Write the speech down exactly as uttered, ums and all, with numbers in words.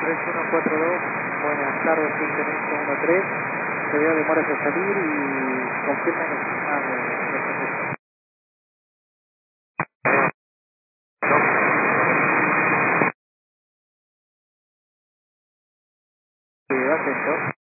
tres uno cuatro dos, buenas tardes, Intendente uno tres, se veo demoras a salir y confirmen el sistema de, de proceso. Sí, atento.